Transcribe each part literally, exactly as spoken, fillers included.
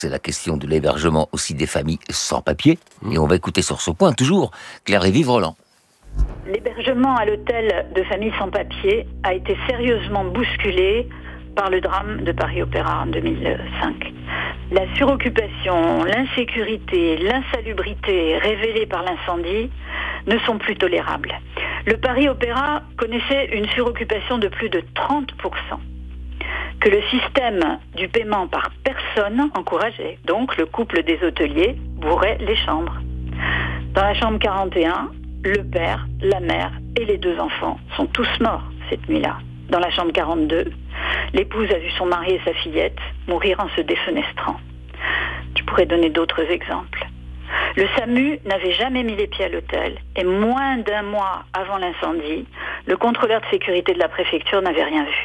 C'est la question de l'hébergement aussi des familles sans papier. Et on va écouter sur ce point toujours Claire-Évie Vrelant. L'hébergement à l'hôtel de familles sans papier a été sérieusement bousculé par le drame de Paris Opéra en deux mille cinq. La suroccupation, l'insécurité, l'insalubrité révélées par l'incendie ne sont plus tolérables. Le Paris Opéra connaissait une suroccupation de plus de trente pour cent. Que le système du paiement par personne encourageait donc le couple des hôteliers bourrait les chambres. Dans la chambre quarante et un, le père, la mère et les deux enfants sont tous morts cette nuit-là. Dans la chambre quarante-deux, l'épouse a vu son mari et sa fillette mourir en se défenestrant. Tu pourrais donner d'autres exemples. Le SAMU n'avait jamais mis les pieds à l'hôtel et moins d'un mois avant l'incendie, le contrôleur de sécurité de la préfecture n'avait rien vu.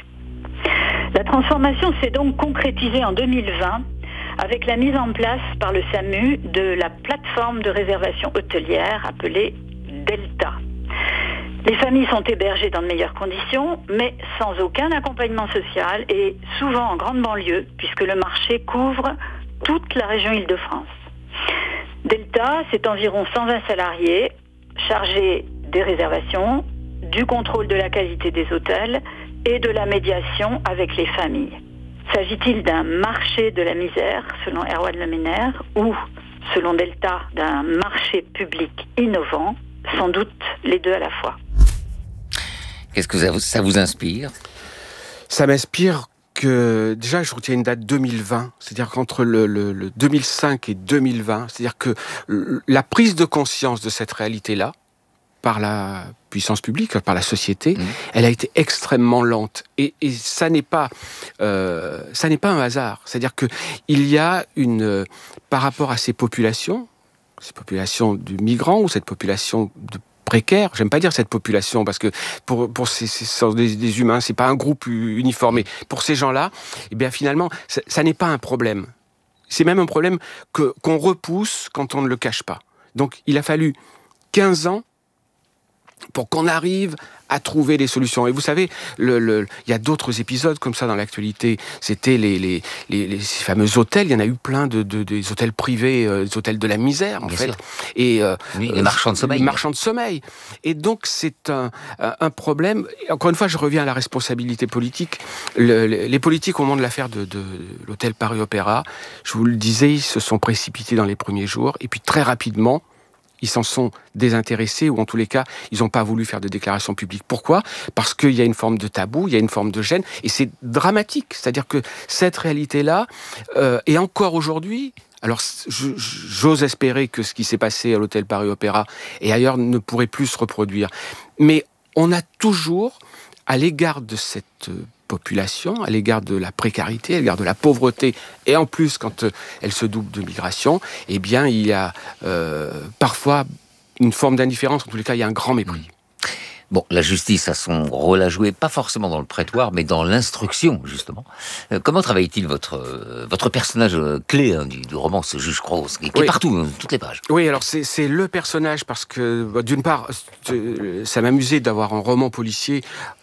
La transformation s'est donc concrétisée en deux mille vingt avec la mise en place par le SAMU de la plateforme de réservation hôtelière appelée Delta. Les familles sont hébergées dans de meilleures conditions, mais sans aucun accompagnement social et souvent en grande banlieue, puisque le marché couvre toute la région Île-de-France. Delta, c'est environ cent vingt salariés chargés des réservations, du contrôle de la qualité des hôtels et de la médiation avec les familles. S'agit-il d'un marché de la misère, selon Erwan Leminaire, ou, selon Delta, d'un marché public innovant? Sans doute les deux à la fois. Qu'est-ce que ça vous, ça vous inspire? Ça m'inspire que, déjà, je retiens une date deux mille vingt, c'est-à-dire qu'entre le, le, le deux mille cinq et deux mille vingt, c'est-à-dire que la prise de conscience de cette réalité-là, par la puissance publique, par la société, mmh. elle a été extrêmement lente. Et, et ça n'est pas, euh, ça n'est pas un hasard. C'est-à-dire que il y a une, par rapport à ces populations, ces populations de migrants ou cette population de précaires, j'aime pas dire cette population parce que pour pour ces, ces des, des humains, c'est pas un groupe uniformé. Pour ces gens-là, eh bien finalement, ça, ça n'est pas un problème. C'est même un problème que qu'on repousse quand on ne le cache pas. Donc, il a fallu quinze ans pour qu'on arrive à trouver des solutions. Et vous savez, le, le, il y a d'autres épisodes comme ça dans l'actualité. C'était les, les, les, les ces fameux hôtels. Il y en a eu plein de, de des hôtels privés, euh, des hôtels de la misère, en Bien fait. Sûr. Et euh, oui, les marchands de sommeil. Les marchands de sommeil. Et donc c'est un, un problème. Et encore une fois, je reviens à la responsabilité politique. Le, les politiques au moment de l'affaire de, de l'hôtel Paris Opéra, je vous le disais, ils se sont précipités dans les premiers jours. Et puis très rapidement, ils s'en sont désintéressés, ou en tous les cas, ils n'ont pas voulu faire de déclaration publique. Pourquoi ? Parce qu'il y a une forme de tabou, il y a une forme de gêne, et c'est dramatique. C'est-à-dire que cette réalité-là, euh, et encore aujourd'hui, alors je, j'ose espérer que ce qui s'est passé à l'hôtel Paris Opéra et ailleurs ne pourrait plus se reproduire. Mais on a toujours, à l'égard de cette population, à l'égard de la précarité, à l'égard de la pauvreté, et en plus quand euh, elle se double de migration, eh bien il y a euh, parfois une forme d'indifférence, en tous les cas il y a un grand mépris. Mmh. Bon, la justice a son rôle à jouer, pas forcément dans le prétoire, mais dans l'instruction, justement. Euh, comment travaille-t-il votre euh, votre personnage euh, clé hein, du, du roman, ce juge Croce, qui, qui oui. est partout, hein, toutes les pages? Oui, alors c'est, c'est le personnage, parce que, bah, d'une part, ça m'amusait d'avoir un roman policier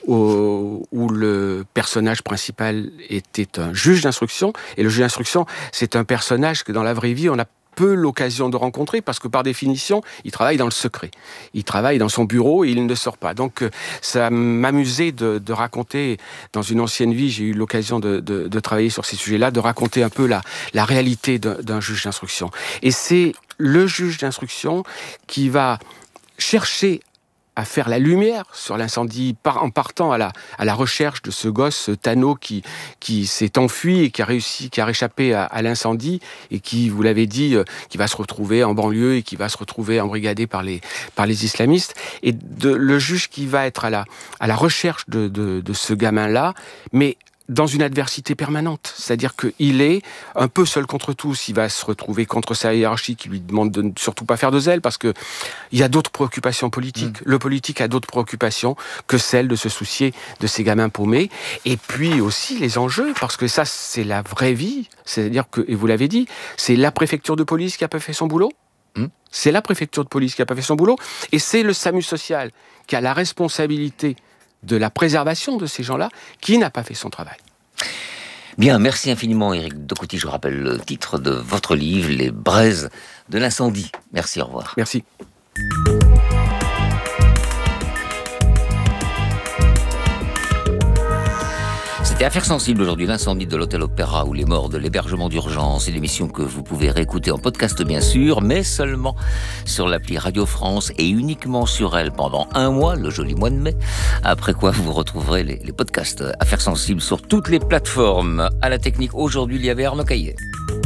où, où le personnage principal était un juge d'instruction, et le juge d'instruction, c'est un personnage que dans la vraie vie, on a peu l'occasion de rencontrer, parce que par définition, il travaille dans le secret. Il travaille dans son bureau et il ne sort pas. Donc, ça m'amusait de, de raconter, dans une ancienne vie, j'ai eu l'occasion de, de, de travailler sur ces sujets-là, de raconter un peu la, la réalité d'un, d'un juge d'instruction. Et c'est le juge d'instruction qui va chercher à faire la lumière sur l'incendie par, en partant à la, à la recherche de ce gosse, Tano, qui, qui s'est enfui et qui a réussi, qui a réchappé à, à l'incendie et qui, vous l'avez dit, euh, qui va se retrouver en banlieue et qui va se retrouver embrigadé par les, par les islamistes. Et de, le juge qui va être à la, à la recherche de, de, de ce gamin-là, mais dans une adversité permanente. C'est-à-dire qu'il est un peu seul contre tous. Il va se retrouver contre sa hiérarchie qui lui demande de ne surtout pas faire de zèle parce que il y a d'autres préoccupations politiques. Mmh. Le politique a d'autres préoccupations que celle de se soucier de ces gamins paumés. Et puis aussi les enjeux, parce que ça, c'est la vraie vie. C'est-à-dire que, et vous l'avez dit, c'est la préfecture de police qui a pas fait son boulot. Mmh. C'est la préfecture de police qui a pas fait son boulot. Et c'est le SAMU social qui a la responsabilité de la préservation de ces gens-là, qui n'a pas fait son travail. Bien, merci infiniment Éric Docouty. Je rappelle le titre de votre livre, Les braises de l'incendie. Merci, au revoir. Merci. C'était Affaires sensibles aujourd'hui, l'incendie de l'Hôtel Opéra ou les morts de l'hébergement d'urgence. C'est une émission que vous pouvez réécouter en podcast bien sûr, mais seulement sur l'appli Radio France et uniquement sur elle pendant un mois, le joli mois de mai. Après quoi vous retrouverez les, les podcasts Affaires sensibles sur toutes les plateformes. À la technique aujourd'hui, il y avait Arnaud Caillet.